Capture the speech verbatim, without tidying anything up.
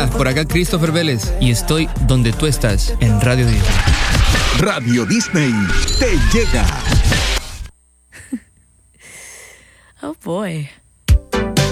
Hola, por acá Christopher Vélez y estoy donde tú estás, en Radio Disney. Radio Disney te llega. Oh boy.